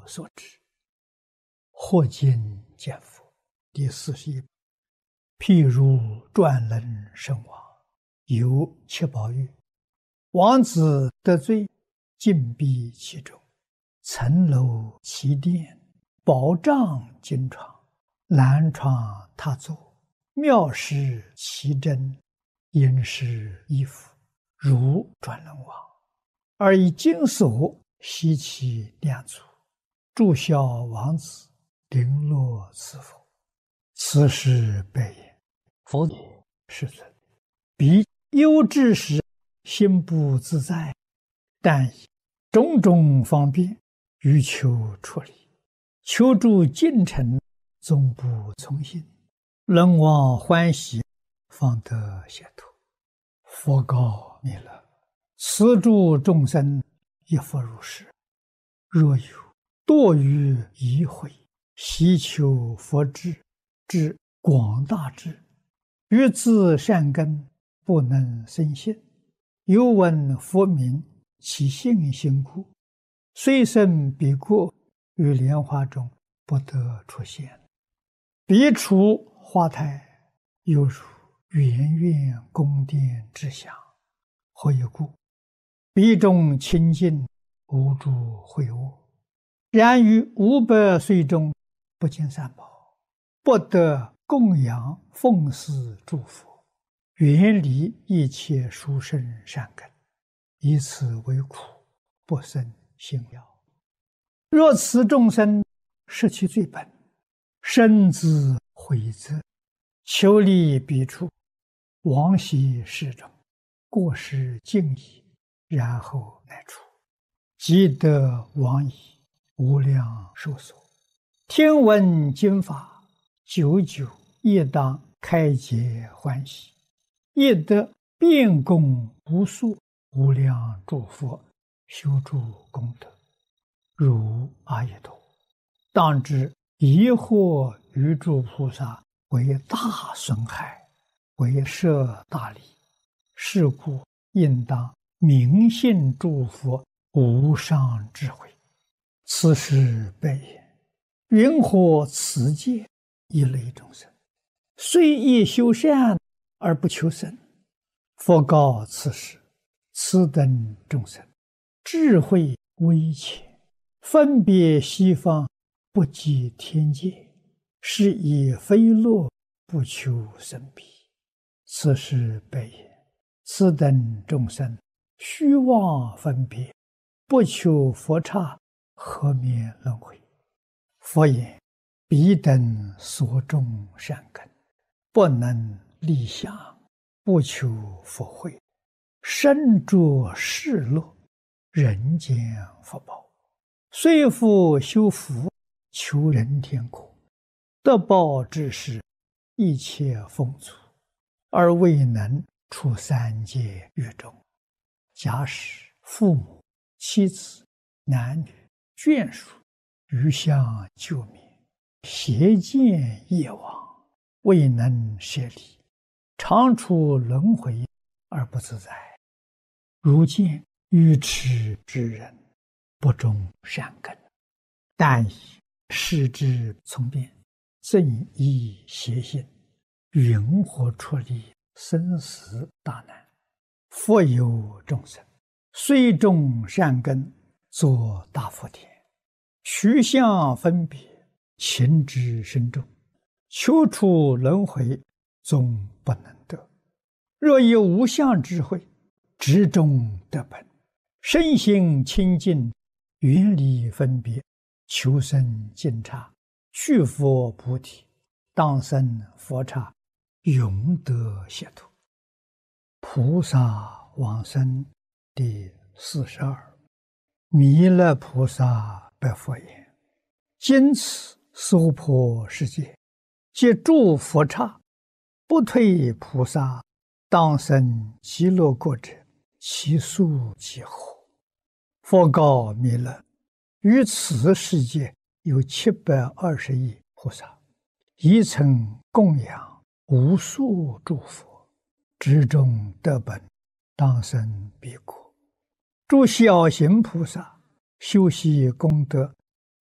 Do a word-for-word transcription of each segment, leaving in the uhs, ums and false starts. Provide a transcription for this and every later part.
所知。或今见佛第四十一。譬如转轮圣王，有七宝玉，王子得罪，禁闭其中，层楼其殿，宝帐金床，兰床榻座，妙饰其真，殷实衣服，如转轮王，而以金锁悉其两足，祝孝王子，绫罗赐福。此是悲也。否也，世尊。彼忧之时，心不自在，但以种种方便，欲求出离，求助近臣，终不从心。人望欢喜，方得解脱。佛告弥勒：此诸众生，亦复如是。若有堕于疑悔，希求佛智，至广大智，欲自善根，不能生信，又闻佛名，其信心故，虽生彼国，于莲花中不得出现。彼处花台，犹如圆圆宫殿之祥。何以故？彼中清净，无诸秽恶。然于五百岁中，不见三宝，不得供养奉祀诸佛，远离一切殊胜善根，以此为苦，不生信了。若此众生失其最本，深自悔责，求离彼处，往昔世中，过失尽已，然后乃出，即得往矣，无量寿所。听闻经法，久久亦当开解欢喜，亦得遍供无数无量诸佛，修诸功德，如阿逸多。当知疑惑于诸菩萨，为大损害，为摄大利。是故应当明信诸佛无上智慧。此是悲也。云何此界一类众生，虽亦修善而不求生？佛告此时：此等众生，智慧微浅，分别西方，不及天界，是以非乐，不求生彼。此是悲也。此等众生，虚妄分别，不求佛刹，何免轮回？佛言：彼等所种善根，不能立想，不求佛慧，身着世乐，人间福报，虽复修福，求人天国，得报之时，一切丰足，而未能出三界狱中。假使父母、妻子、男女、眷属，余相救灭，邪见业往，未能舍离，常处轮回而不自在。如见愚痴之人，不种善根，但以视之从变，正依邪心，云何出离生死大难？复有众生，虽种善根，作大福田，取相分别，情之深重，求出轮回，终不能得。若以无相智慧，执中得本，身心清净，远离分别，求生净刹，去佛菩提，当生佛刹，永得解脱。菩萨往生第四十二。弥勒菩萨白佛言：今此娑婆世界，皆诸佛刹，不退菩萨，当生极乐国者，其数几何？佛告弥勒：于此世界有七百二十亿菩萨，一曾供养无数诸佛，执中得本，当生彼国。诸小行菩萨修习功德，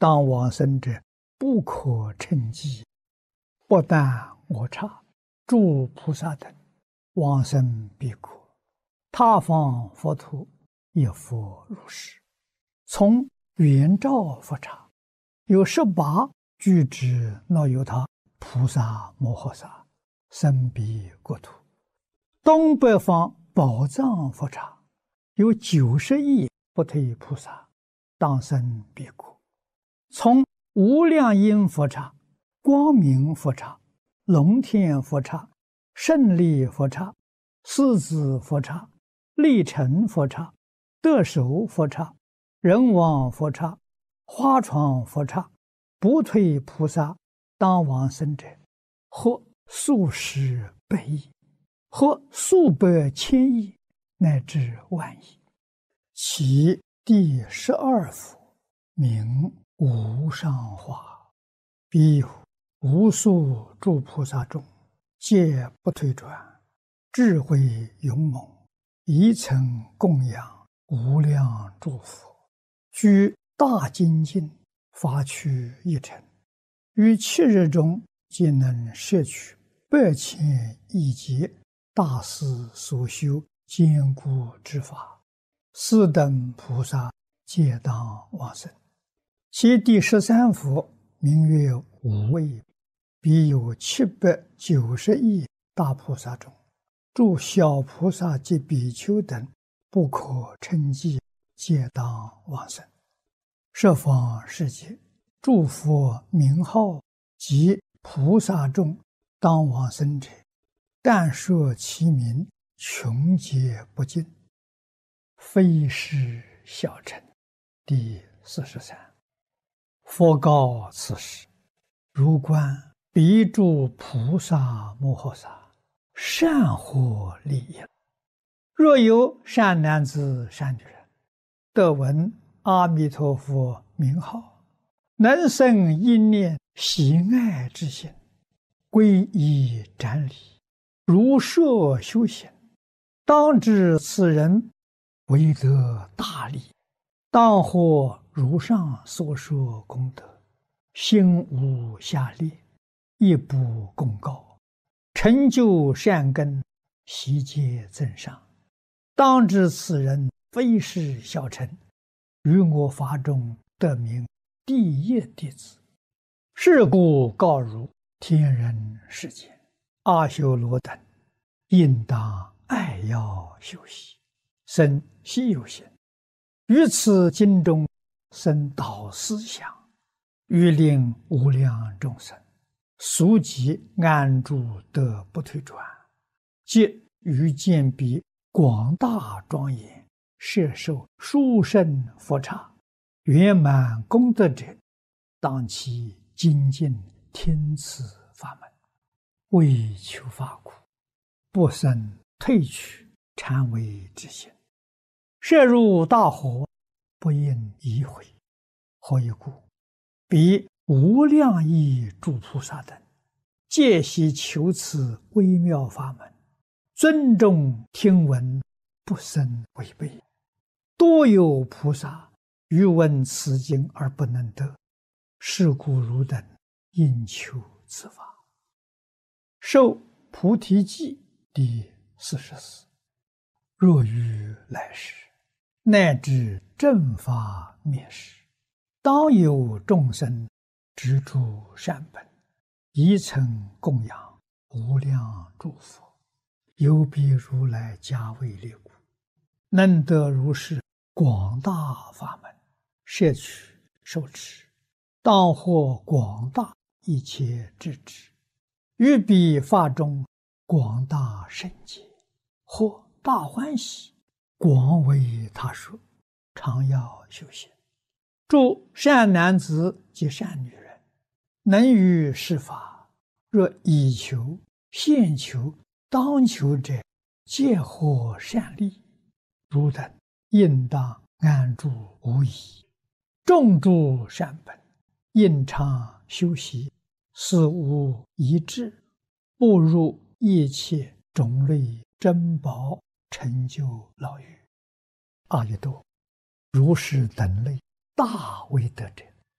当往生者，不可称计。不但我刹、诸菩萨等往生彼国，他方佛土亦复如是。从圆照佛刹，有十八具之那由他菩萨摩诃萨生彼国土。东北方宝藏佛刹，有九十亿不退菩萨当生彼国。从无量音佛刹、光明佛刹、龙天佛刹、胜利佛刹、狮子佛刹、力成佛刹、得手佛刹、人王佛刹、花床佛刹，不退菩萨当往生者，或数十百亿，或数百千亿，乃至万亿。其第十二佛名无上化，彼有无数诸菩萨中，皆不退转，智慧勇猛，一曾供养无量诸佛，居大精进，发趣一尘，于七日中皆能摄取百千亿劫大师所修坚固之法，斯等菩萨皆当往生。其第十三佛名曰无畏，彼有七百九十亿大菩萨中，诸小菩萨及比丘等不可称计，皆当往生。十方世界诸佛名号及菩萨众当往生者，但说其名，穷劫不尽，非是小乘。第四十三。佛告此时：如观彼诸菩萨摩诃萨，善获利益。若有善男子善女人，得闻阿弥陀佛名号，能生一念喜爱之心，皈依瞻礼，如设修行，当知此人为得大利，当获如上所说功德，心无下劣，亦不共高，成就善根，悉皆增上。当知此人非是小乘，于我法中得名第一弟子。是故告汝天人世间阿修罗等，应当爱要修习，生希有心，于此经中生导思想，欲令无量众生速即安住得不退转，即于见彼广大庄严，摄受殊胜佛刹，圆满功德者，当其精进听此法门，为求法苦，不生退去禅为之心，摄入大火，不应移回。何以故？彼无量亿诸菩萨等，皆悉求此微妙法门，尊重听闻，不生违背。多有菩萨欲闻此经而不能得，是故汝等应求此法。受菩提记第四十四。若于来世，乃至正法灭世，当有众生执著善本，宜曾供养无量诸佛，有彼如来加为列故，能得如是广大法门，摄取受持，当获广大一切智智，于彼法中广大圣解，或大欢喜，广为他说，常要修行。诸善男子及善女人，能于是法，若以求、现求、当求者，皆获善利。汝等应当安住无疑，种诸善本，应常修习，死无一致，步入一切种类珍宝，成就牢狱。阿逸多，如是等类大为得者，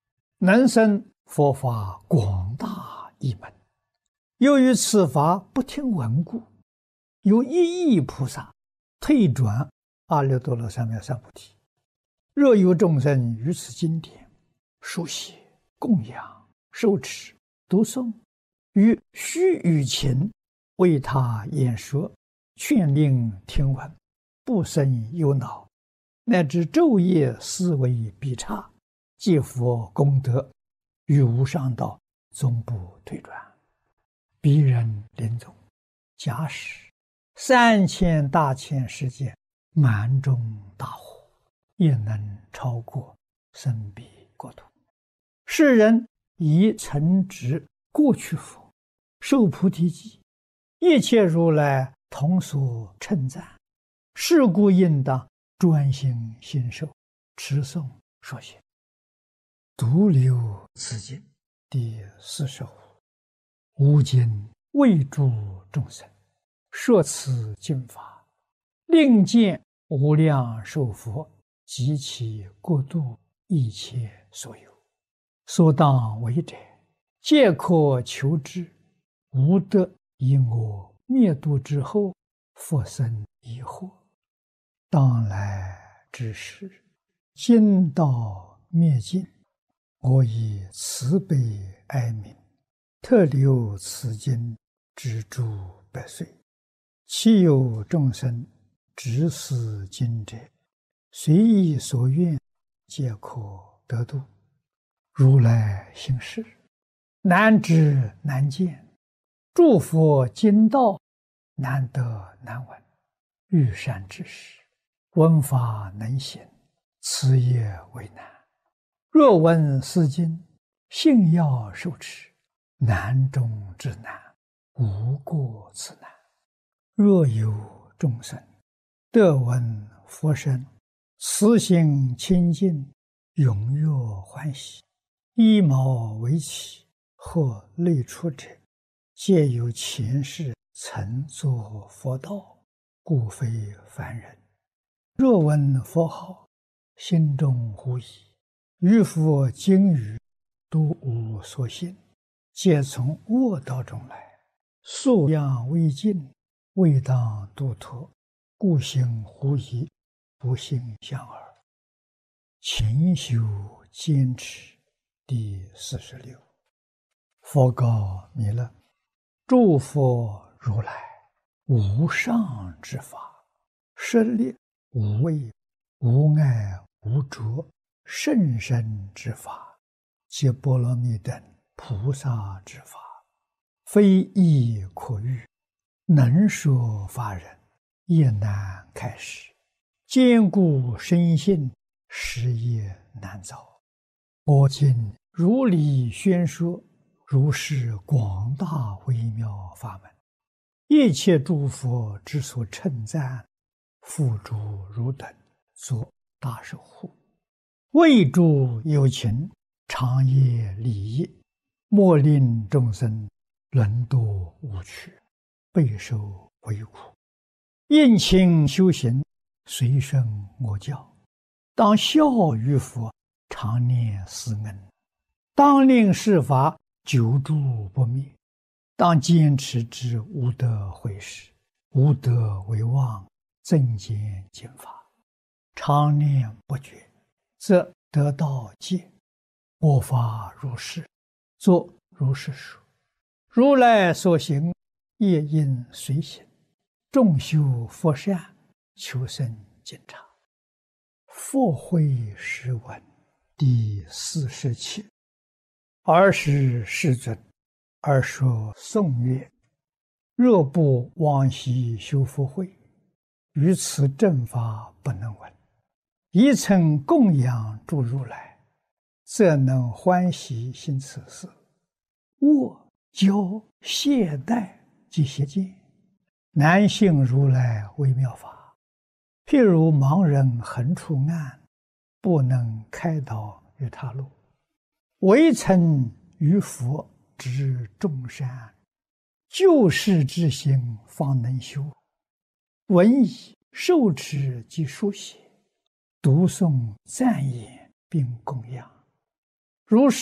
能生佛法广大一门。由于此法不听闻故，有一亿菩萨退转阿耨多罗三藐三菩提。若有众生于此经典书写、供养、受持、读诵，于须臾前为他演说，劝令听闻，不生忧恼，乃至昼夜思维必差，皆佛功德，于无上道终不退转。彼人临终，假使三千大千世界满中大火，也能超过生彼国土。世人以曾植过去佛，受菩提记，一切如来同所称赞。是故应当专心信受，持诵说写。独留此经第四十五。吾今为诸众生说此经法，令见无量寿佛及其国度一切所有，所当为者，皆可求之。无得因我灭度之后，复生疑惑。当来之时，今道灭尽，我以慈悲哀悯，特留此经之诸百岁。其有众生执此经者，随意所愿，皆可得度。如来行事，难知难见，诸佛经道难得难闻。欲善知识，闻法能行，此也为难。若闻是经，信要受持，难中之难，无过此难。若有众生得闻佛声，慈心清净，踊跃欢喜，衣毛为起或类出者，皆有前世曾作佛道，故非凡人。若闻佛号，心中狐疑，于佛经语都无所信，皆从恶道中来，素养未尽，未当度脱，故行狐疑，不信相耳。勤修坚持第四十六。佛告弥勒：诸佛如来无上之法，设立无畏、无碍、无着甚深之法，皆波罗蜜等菩萨之法，非易可喻，能说法人也难开示，坚固深信，实也难造。我今如理宣说，如是广大微妙法门，一切诸佛之所称赞，付诸汝等作大守护，为诸有情长夜利益，莫令众生沦堕无趣，备受为苦。应勤修行，随顺我教，当效于佛，常念思恩，当令是法久住不灭，当坚持之无得毁失，无得为妄，增减经法，常念不绝，则得道戒。我法如是，作如是说。如来所行，业应随行，众修佛善，求生净察。佛慧诗文第四十七。尔时世尊，而说颂曰：若不往昔修福慧，于此正法不能闻。一曾供养诸如来，则能欢喜行此事。握、教、懈怠及邪见，难信如来微妙法。譬如盲人横出暗，不能开导于他路。唯曾于佛知众善，救世之心方能修。闻已受持及书写，读诵赞言并供养，如是